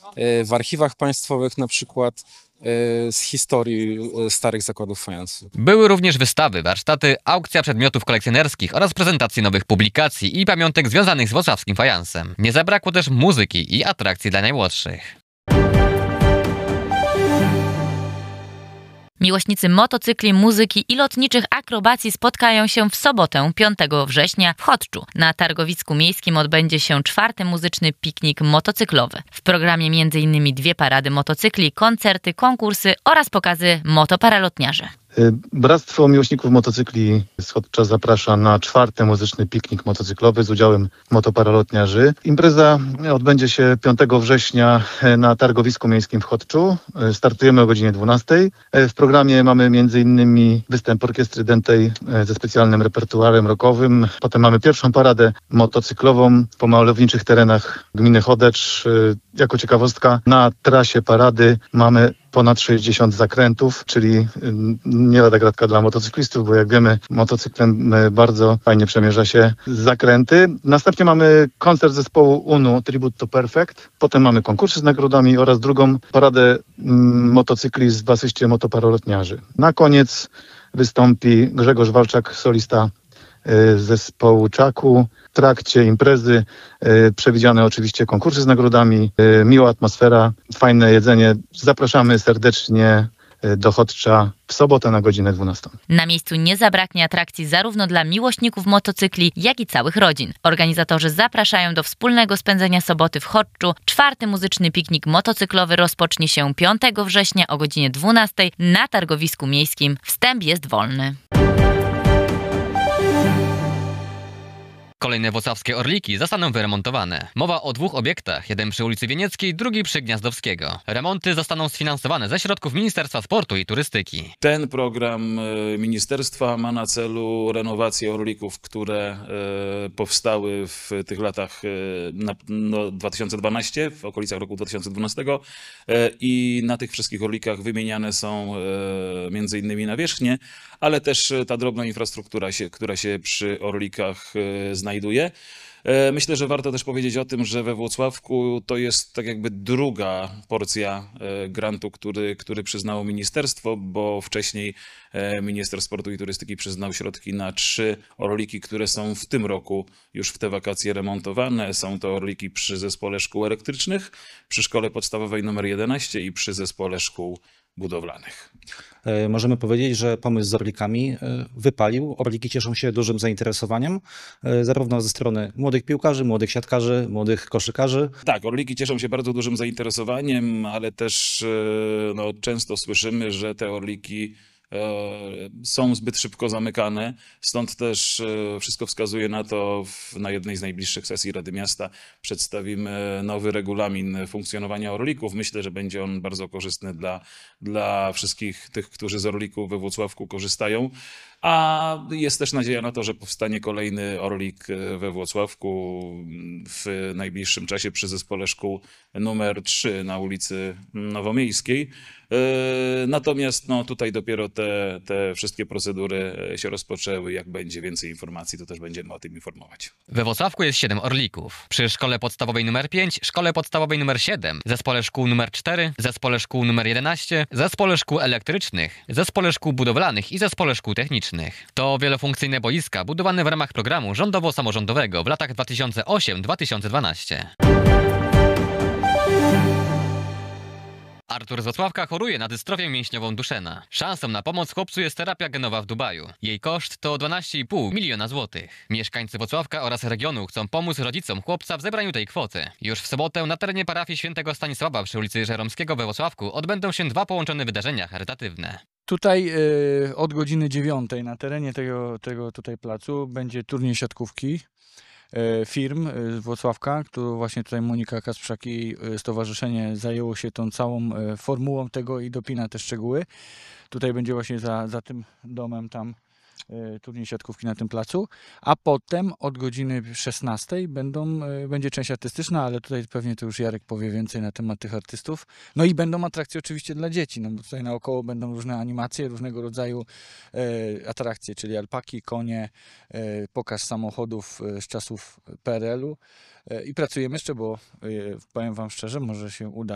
w archiwach państwowych na przykład, z historii starych zakładów fajansu. Były również wystawy, warsztaty, aukcja przedmiotów kolekcjonerskich oraz prezentacje nowych publikacji i pamiątek związanych z wrocławskim fajansem. Nie zabrakło też muzyki i atrakcji dla najmłodszych. Miłośnicy motocykli, muzyki i lotniczych akrobacji spotkają się w sobotę 5 września w Chodczu. Na targowisku miejskim odbędzie się 4. muzyczny piknik motocyklowy. W programie m.in. 2 parady motocykli, koncerty, konkursy oraz pokazy motoparalotniarzy. Bractwo Miłośników Motocykli z Chodcza zaprasza na 4. muzyczny piknik motocyklowy z udziałem motoparalotniarzy. Impreza odbędzie się 5 września na targowisku miejskim w Chodczu. Startujemy o godzinie 12. W programie mamy m.in. występ orkiestry dętej ze specjalnym repertuarem rockowym. Potem mamy pierwszą paradę motocyklową po malowniczych terenach gminy Chodecz. Jako ciekawostka, na trasie parady mamy ponad 60 zakrętów, czyli nie lada gratka dla motocyklistów, bo jak wiemy, motocyklem bardzo fajnie przemierza się zakręty. Następnie mamy koncert zespołu UNU Tribute to Perfect. Potem mamy konkursy z nagrodami oraz drugą paradę motocykli z basyście motoparalotniarzy. Na koniec wystąpi Grzegorz Walczak, solista zespołu Czaku. W trakcie imprezy przewidziane oczywiście konkursy z nagrodami, miła atmosfera, fajne jedzenie. Zapraszamy serdecznie do Chodcza w sobotę na godzinę 12. Na miejscu nie zabraknie atrakcji zarówno dla miłośników motocykli, jak i całych rodzin. Organizatorzy zapraszają do wspólnego spędzenia soboty w Chodczu. 4. muzyczny piknik motocyklowy rozpocznie się 5 września o godzinie 12 na targowisku miejskim. Wstęp jest wolny. Kolejne wrocławskie Orliki zostaną wyremontowane. Mowa o 2 obiektach, jeden przy ulicy Wienieckiej, drugi przy Gniazdowskiego. Remonty zostaną sfinansowane ze środków Ministerstwa Sportu i Turystyki. Ten program ministerstwa ma na celu renowację Orlików, które powstały w tych latach 2012, w okolicach roku 2012 i na tych wszystkich Orlikach wymieniane są między innymi nawierzchnie, ale też ta drobna infrastruktura, która się przy Orlikach znajduje. Myślę, że warto też powiedzieć o tym, że we Włocławku to jest tak jakby druga porcja grantu, który przyznało ministerstwo, bo wcześniej minister sportu i turystyki przyznał środki na 3 Orliki, które są w tym roku już w te wakacje remontowane. Są to Orliki przy Zespole Szkół Elektrycznych, przy Szkole Podstawowej nr 11 i przy Zespole Szkół Budowlanych. Możemy powiedzieć, że pomysł z Orlikami wypalił. Orliki cieszą się dużym zainteresowaniem, zarówno ze strony młodych piłkarzy, młodych siatkarzy, młodych koszykarzy. Tak, Orliki cieszą się bardzo dużym zainteresowaniem, ale też często słyszymy, że te Orliki są zbyt szybko zamykane, stąd też wszystko wskazuje na to, na jednej z najbliższych sesji Rady Miasta przedstawimy nowy regulamin funkcjonowania Orlików. Myślę, że będzie on bardzo korzystny dla wszystkich tych, którzy z Orlików we Włocławku korzystają. A jest też nadzieja na to, że powstanie kolejny Orlik we Włocławku w najbliższym czasie przy Zespole Szkół nr 3 na ulicy Nowomiejskiej. Natomiast tutaj dopiero te wszystkie procedury się rozpoczęły. Jak będzie więcej informacji, to też będziemy o tym informować. We Włocławku jest 7 Orlików. Przy Szkole Podstawowej nr 5, Szkole Podstawowej nr 7, Zespole Szkół nr 4, Zespole Szkół nr 11, Zespole Szkół Elektrycznych, Zespole Szkół Budowlanych i Zespole Szkół Technicznych. To wielofunkcyjne boiska budowane w ramach programu rządowo-samorządowego w latach 2008-2012. Artur z Włocławka choruje na dystrofię mięśniową Duchenne. Szansą na pomoc chłopcu jest terapia genowa w Dubaju. Jej koszt to 12,5 miliona złotych. Mieszkańcy Włocławka oraz regionu chcą pomóc rodzicom chłopca w zebraniu tej kwoty. Już w sobotę na terenie parafii świętego Stanisława przy ulicy Żeromskiego we Włocławku odbędą się 2 połączone wydarzenia charytatywne. Tutaj od godziny 9 na terenie tego tutaj placu będzie turniej siatkówki firm z Włocławka, którą właśnie tutaj Monika Kasprzak i stowarzyszenie zajęło się tą całą formułą tego i dopina te szczegóły. Tutaj będzie właśnie za tym domem tam turniej siatkówki na tym placu, a potem od godziny 16 będzie część artystyczna, ale tutaj pewnie to już Jarek powie więcej na temat tych artystów. No i będą atrakcje oczywiście dla dzieci, no bo tutaj naokoło będą różne animacje, różnego rodzaju atrakcje, czyli alpaki, konie, pokaz samochodów z czasów PRL-u i pracujemy jeszcze, bo powiem wam szczerze, może się uda